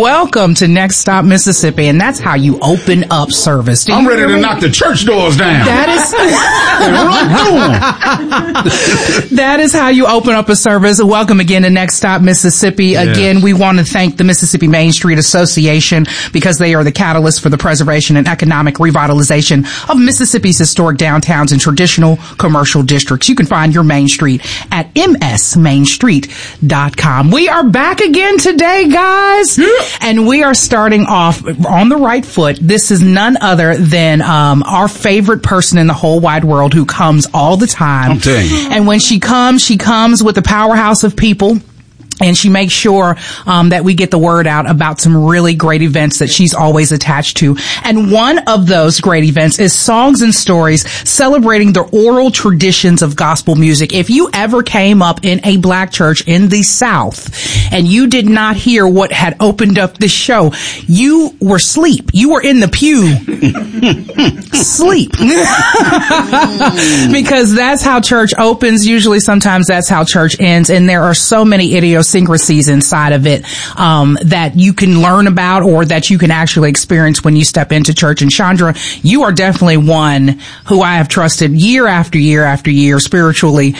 welcome to Next Stop Mississippi, and that's how you open up service. I'm ready to knock the church doors down. That is how you open up a service. Welcome again to Next Stop Mississippi. Again, we want to thank the Mississippi Main Street Association because they are the catalyst for the preservation and economic revitalization of Mississippi's historic downtowns and traditional commercial districts. You can find your Main Street at msmainstreet.com. We are back again today, guys, and we are starting off on the right foot. This is none other than our favorite person in the whole wide world who comes all the time. I'm telling you. And when she comes with a powerhouse of people. And she makes sure that we get the word out about some really great events that she's always attached to. And one of those great events is Songs and Stories, celebrating the oral traditions of gospel music. If you ever came up in a black church in the South and you did not hear what had opened up this show, you were asleep. You were in the pew. Sleep. Because that's how church opens. Usually, sometimes that's how church ends. And there are so many idiosyncrasies inside of it that you can learn about or that you can actually experience when you step into church. And Chandra, you are definitely one who I have trusted year after year after year spiritually.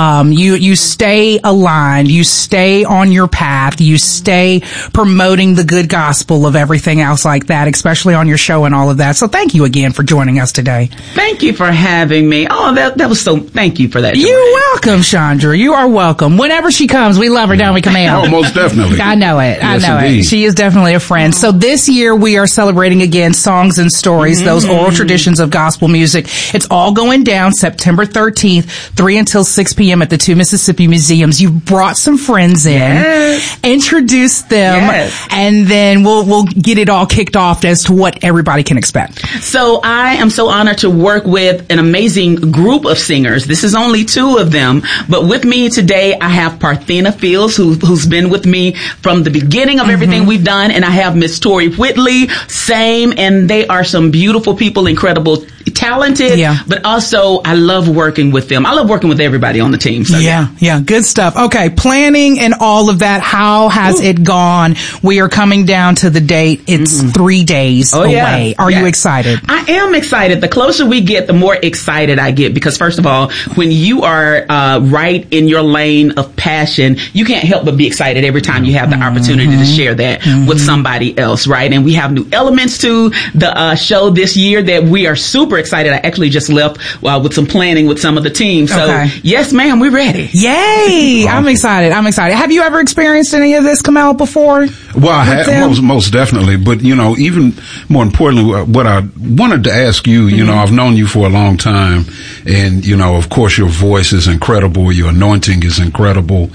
You stay aligned, you stay on your path, you stay promoting the good gospel of everything else like that, especially on your show and all of that. So thank you again for joining us today. Thank you for having me. Oh, that was so, thank you for that. You're welcome, Chandra. You are welcome. Whenever she comes, we love her, don't we, Camille? Oh, most definitely. I know it. Yes, I know indeed. it. She is definitely a friend. So this year we are celebrating again Songs and Stories, those oral traditions of gospel music. It's all going down September 13th, 3 until 6 p.m. at the two Mississippi Museums. You've brought some friends in, introduce them, and then we'll get it all kicked off as to what everybody can expect. So I am so honored to work with an amazing group of singers. This is only two of them, but with me today I have Parthena Fields, who's been with me from the beginning of everything we've done, and I have Miss Tori Whitley, same, and they are some beautiful people, incredible, talented, but also I love working with them. I love working with everybody on the team. So yeah, good stuff. Okay, planning and all of that, how has it gone? We are coming down to the date. It's 3 days away. Are you excited? I am excited. The closer we get, the more excited I get, because first of all, when you are right in your lane of passion, you can't help but be excited every time you have the opportunity to share that with somebody else, right? And we have new elements to the show this year that we are super excited. I actually just left with some planning with some of the team. So yes, ma'am, we're ready. Yay! I'm excited. Have you ever experienced any of this, Kamel, before? Well, I have, most definitely. But, even more importantly, what I wanted to ask you, I've known you for a long time. And, of course, your voice is incredible. Your anointing is incredible.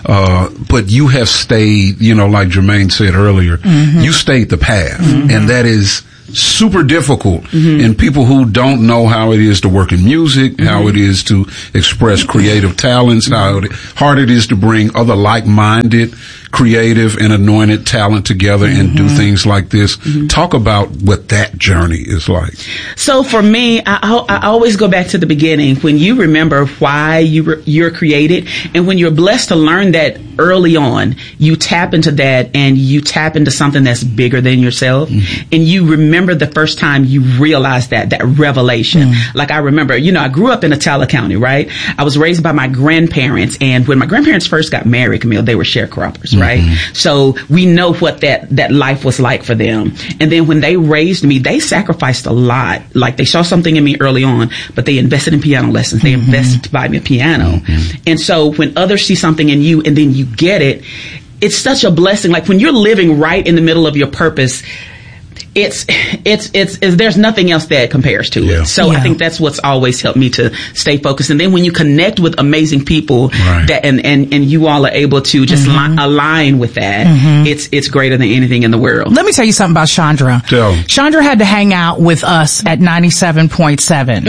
But you have stayed, like Jermaine said earlier, you stayed the path. And that is super difficult. And people who don't know how it is to work in music, how it is to express creative talents, how hard it is to bring other like-minded, creative and anointed talent together and do things like this. Talk about what that journey is like. So for me, I always go back to the beginning. When you remember why you're created, and when you're blessed to learn that early on, you tap into that and you tap into something that's bigger than yourself. And you remember the first time you realized that revelation. Like I remember, I grew up in Attala County, right? I was raised by my grandparents, and when my grandparents first got married, Camille, they were sharecroppers, right? So we know what that life was like for them. And then when they raised me, they sacrificed a lot. Like they saw something in me early on, but they invested in piano lessons. They invested to buy me a piano. And so when others see something in you and then you get it, it's such a blessing. Like when you're living right in the middle of your purpose, it's there's nothing else that compares to it. So I think that's what's always helped me to stay focused. And then when you connect with amazing people that and you all are able to just align with that, it's greater than anything in the world. Let me tell you something about Chandra. Chandra had to hang out with us at 97.7.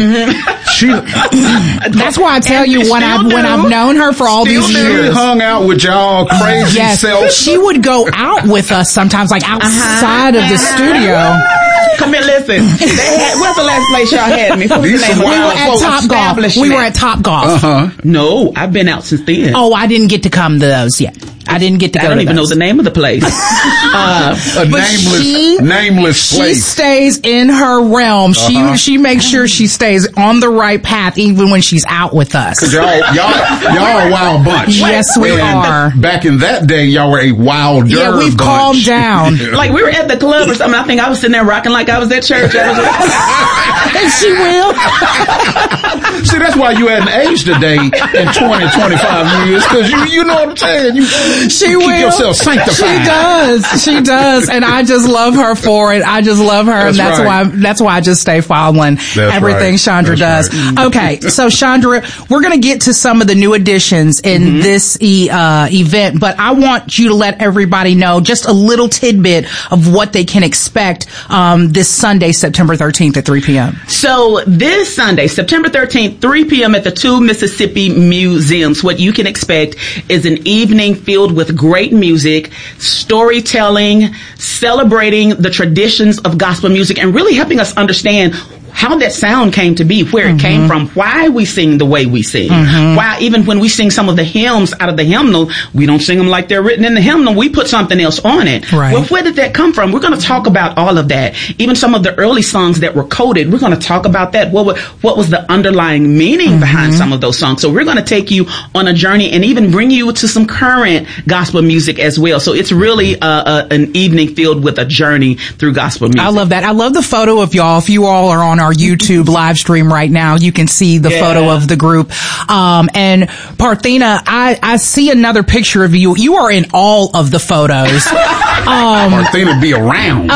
That's why I tell you when I've known her for all these years. She hung out with y'all crazy self. She would go out with us sometimes, like outside of the studio. Come here, listen. What's the last place y'all had me? We were at Top Golf. We were at Top Golf. No, I've been out since then. Oh, I didn't get to come to those yet. I didn't get to go. I don't even know the name of the place. A nameless place. She stays in her realm. She makes sure she stays on the right path, even when she's out with us. Cause y'all are a wild bunch. Yes, we are. Back in that day, y'all were a wilder bunch. Yeah, we've calmed down. Like we were at the club or something. I think I was sitting there rocking like I was at church. And she will. See, that's why you hadn't aged a day in 20, 25 years, because you know what I'm saying. You keep yourself sanctified. She does. And I just love her for it. I just love her. That's why I just stay following everything Chandra does. Right. Okay. So Chandra, we're going to get to some of the new additions in this event, but I want you to let everybody know just a little tidbit of what they can expect this Sunday, September 13th at 3 p.m. So this Sunday, September 13th, 3 p.m. at the two Mississippi Museums, what you can expect is an evening filled with great music, storytelling, celebrating the traditions of gospel music, and really helping us understand how that sound came to be, where it came from, why we sing the way we sing, why even when we sing some of the hymns out of the hymnal, we don't sing them like they're written in the hymnal, we put something else on it. Right. Well, where did that come from? We're going to talk about all of that. Even some of the early songs that were coded, we're going to talk about that. What was the underlying meaning behind some of those songs? So we're going to take you on a journey and even bring you to some current gospel music as well. So it's really an evening filled with a journey through gospel music. I love that. I love the photo of y'all. If you all are on our YouTube live stream right now, you can see the photo of the group. And Parthena, I see another picture of you. You are in all of the photos. Parthena be around.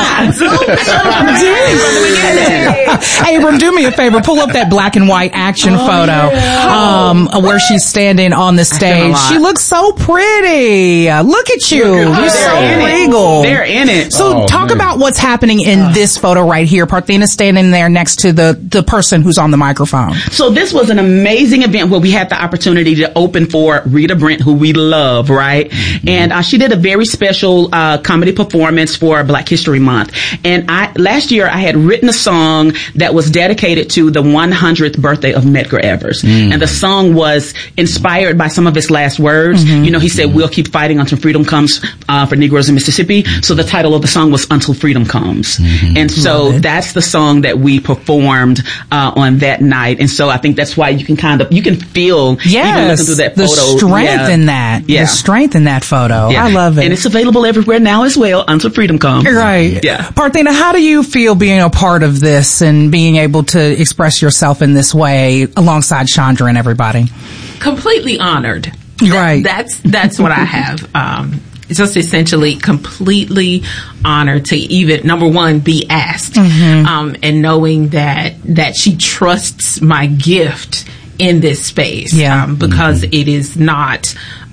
Abram, do me a favor. Pull up that black and white action photo where she's standing on the stage. She looks so pretty. Look at you. You're so regal. They're in it. So talk about what's happening in this photo right here. Parthena standing there next to the person who's on the microphone. So this was an amazing event where we had the opportunity to open for Rita Brent, who we love, right? And she did a very special comedy performance for Black History Month. And last year I had written a song that was dedicated to the 100th birthday of Medgar Evers. And the song was inspired by some of his last words. You know, he said, "We'll keep fighting until freedom comes for Negroes in Mississippi." So the title of the song was "Until Freedom Comes." And so that's the song that we performed on that night. And so I think that's why you can feel, even looking through that photo, the strength in that. The strength in that photo. I love it. And it's available everywhere now as well, until freedom comes. Right. Yeah. Parthena, how do you feel being a part of this and being able to express yourself in this way alongside Chandra and everybody? Completely honored. Right. That's what I have. Just essentially completely honored to even, number one, be asked, and knowing that she trusts my gift in this space, because it is not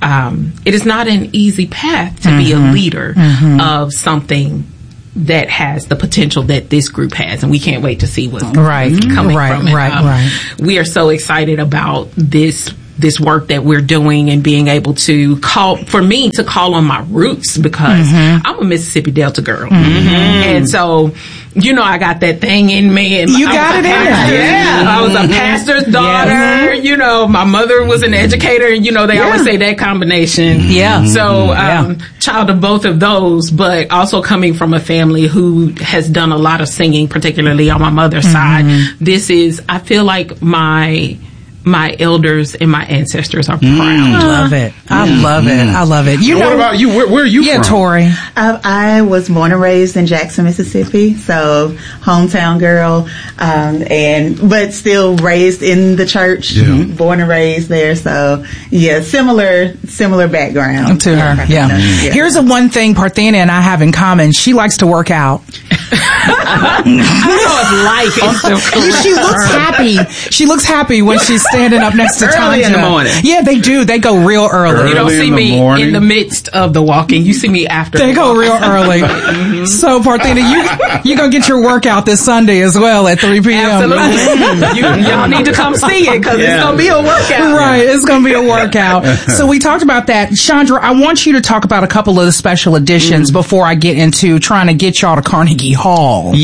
an easy path to be a leader of something that has the potential that this group has, and we can't wait to see what's coming from it. We are so excited about this work that we're doing and being able to call on my roots, because I'm a Mississippi Delta girl. And so, you know, I got that thing in me. And you got it in there. Yeah. I was a pastor's daughter. You know, my mother was an educator, and, you know, they always say that combination. So, child of both of those, but also coming from a family who has done a lot of singing, particularly on my mother's side. I feel like my elders and my ancestors are proud. I love it. I love it. I love it. You know, what about you? Where are you from? Yeah, Tori. I was born and raised in Jackson, Mississippi, so hometown girl, but still raised in the church. Born and raised there, so similar background to her. Here's the one thing Parthena and I have in common: she likes to work out. I don't know if she looks happy. She looks happy when she's standing up next to Tanja. Early in the morning. Yeah, they do. They go real early. You don't see me in the midst of the walking. You see me after. They go real early. So, Parthena, you gonna get your workout this Sunday as well at 3 p.m. Absolutely. Y'all need to come see it, because it's gonna be a workout. Right, it's gonna be a workout. So we talked about that. Chandra, I want you to talk about a couple of the special editions before I get into trying to get y'all to Carnegie Hall. Hall.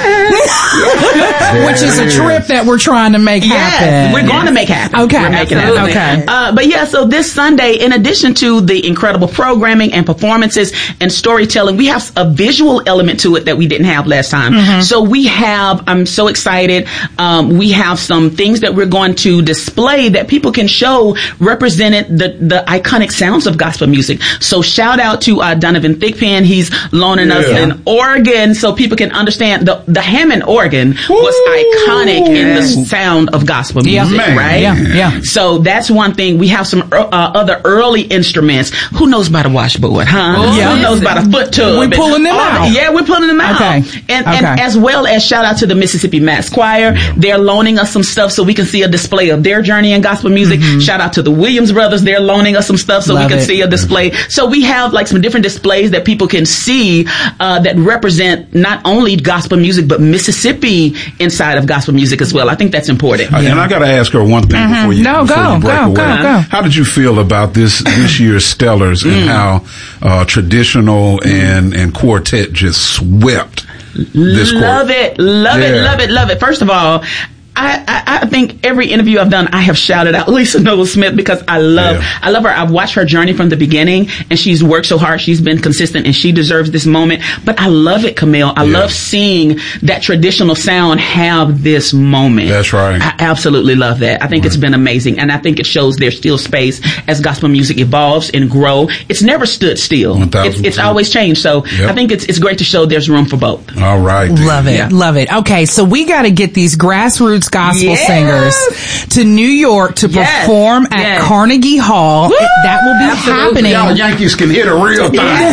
Yes. Which is a trip that we're trying to make happen. We're going to make happen. Okay. We're making it happen. Okay. But yeah, so this Sunday, in addition to the incredible programming and performances and storytelling, we have a visual element to it that we didn't have last time. Mm-hmm. So we have, I'm so excited, we have some things that we're going to display that people can show represented the iconic sounds of gospel music. So shout out to Donovan Thigpen. He's loaning us an organ so people can understand the Hammond organ was iconic in the sound of gospel music, right? Yeah. So that's one thing. We have some other early instruments. Who knows about a washboard, huh? Who knows about a foot tub? We're pulling them out. Yeah, we're pulling them out. Okay. And as well as shout out to the Mississippi Mass Choir. They're loaning us some stuff so we can see a display of their journey in gospel music. Shout out to the Williams brothers. They're loaning us some stuff so we can see a display. So we have like some different displays that people can see that represent not only gospel music but Mississippi inside of gospel music as well. I think that's important. And I got to ask her one thing before you break away. Go. How did you feel about this year's Stellars and how traditional and quartet just swept this Love it. First of all, I think every interview I've done, I have shouted out Lisa Noble Smith because I love her. I've watched her journey from the beginning and she's worked so hard. She's been consistent and she deserves this moment. But I love it, Camille. I love seeing that traditional sound have this moment. That's right. I absolutely love that. I think it's been amazing. And I think it shows there's still space as gospel music evolves and grow. It's never stood still. It's always changed. So I think it's great to show there's room for both. All right. Love it. Love it. Okay. So we got to get these grassroots gospel singers to New York to perform at Carnegie Hall. That will be happening. Y'all Yankees can hit a real time.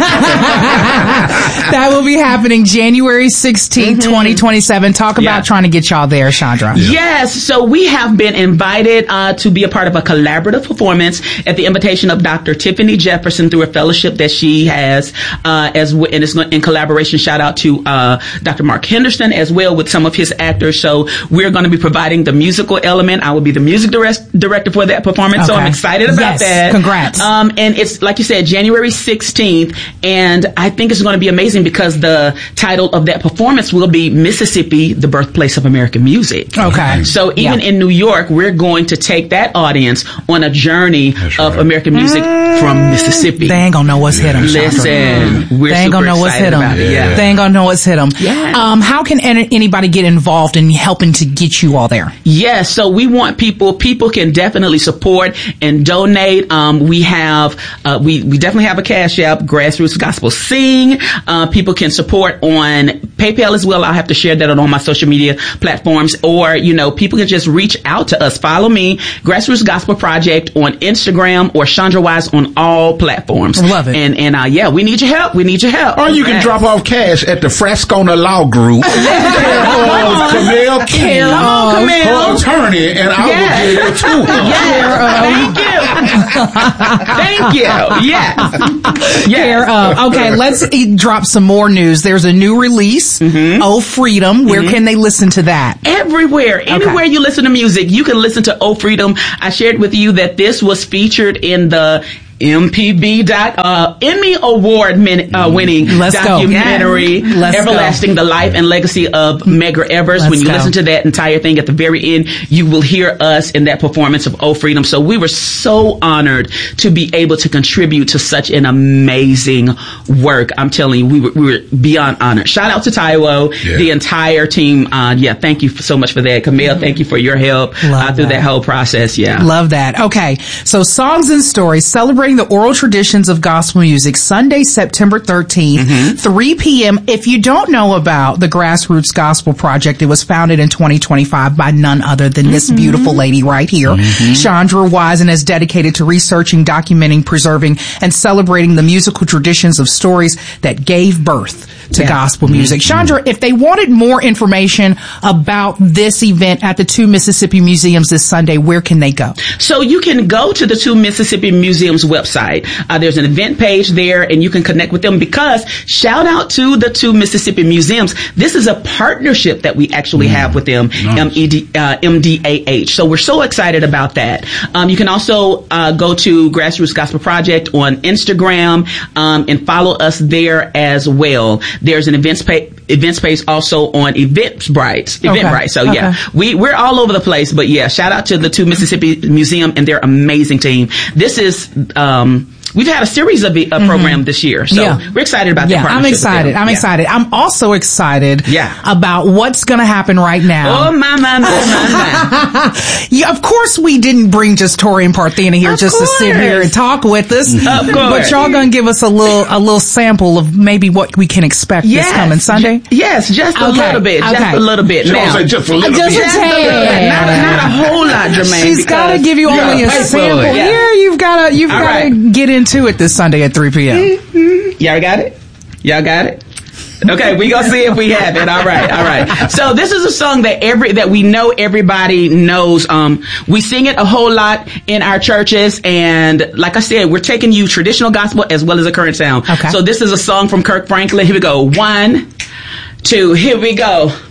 That will be happening January 16th, 2027. Talk about trying to get y'all there, Chandra. Yes. So we have been invited to be a part of a collaborative performance at the invitation of Dr. Tiffany Jefferson through a fellowship that she has, and it's in collaboration. Shout out to Dr. Mark Henderson as well with some of his actors. So we're going to be providing the musical element. I will be the music director for that performance. So I'm excited about that. Congrats. And it's, like you said, January 16th. And I think it's going to be amazing because the title of that performance will be Mississippi, the Birthplace of American Music. Okay. So even in New York, we're going to take that audience on a journey of American music from Mississippi. They ain't gonna know what's hit them. Listen, we're they ain't gonna know what's hit them. They ain't gonna know what's hit them. How can anybody get involved in helping to get you all there? Yes, so we want people can definitely support and donate. We definitely have a Cash App, Grassroots Gospel Sing. People can support on PayPal as well. I'll have to share that on all my social media platforms, or people can just reach out to us. Follow me, Grassroots Gospel Project on Instagram, or Chandra Wise on all platforms. Love it. And we need your help. Or you can drop off cash at the Frascona Law Group. Camille King, her attorney, and I will give it to her. Thank you. Yes. Okay, let's drop some more news. There's a new release, Oh Freedom. Where can they listen to that? Everywhere. Anywhere you listen to music, you can listen to Oh Freedom. I shared with you that this was featured in the MPB Emmy Award winning documentary, Everlasting, the Life and Legacy of Medgar Evers. When you listen to that entire thing at the very end, you will hear us in that performance of Oh Freedom. So we were so honored to be able to contribute to such an amazing work. I'm telling you, we were beyond honored. Shout out to Taiwo, the entire team. Thank you so much for that. Camille, thank you for your help through that whole process. Love that. Okay, so Songs and Stories, celebrating the oral traditions of gospel music, Sunday, September 13th, 3 p.m. If you don't know about the Grassroots Gospel Project, it was founded in 2025 by none other than this beautiful lady right here, Chandra Wise, and is dedicated to researching, documenting, preserving, and celebrating the musical traditions of stories that gave birth to gospel music. Chandra, if they wanted more information about this event at the two Mississippi Museums this Sunday, where can they go? So you can go to the two Mississippi Museums website. There's an event page there and you can connect with them, because shout out to the two Mississippi Museums. This is a partnership that we actually have with them, MDAH. So we're so excited about that. You can also go to Grassroots Gospel Project on Instagram and follow us there as well. There's an events event space also on Eventbrite. Okay. So yeah, we're all over the place, but yeah, shout out to the 2 Mississippi Museum and their amazing team. This is, we've had a series of program this year, so we're excited about that partnership. I'm excited. I'm also excited about what's going to happen right now. Oh, my. Yeah, of course we didn't bring just Tori and Parthena here to sit here and talk with us. Of course. But y'all going to give us a little sample of maybe what we can expect this coming Sunday? Yes, just a little bit. Just a little bit. Just a little bit. Not a whole lot, Jermaine. She's got to give you only a sample. Yeah, you've got to get into it this Sunday at 3 p.m. Y'all got it? Okay, we gonna see if we have it. All right. So this is a song that we know everybody knows. We sing it a whole lot in our churches, and like I said, we're taking you traditional gospel as well as a current sound. Okay. So this is a song from Kirk Franklin. Here we go. 1, 2, here we go.